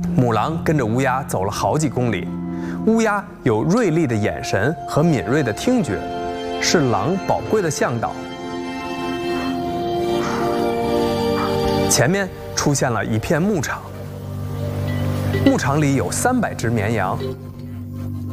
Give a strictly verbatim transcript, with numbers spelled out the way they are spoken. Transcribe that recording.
母狼跟着乌鸦走了好几公里。乌鸦有锐利的眼神和敏锐的听觉，是狼宝贵的向导。前面出现了一片牧场，牧场里有三百只绵羊，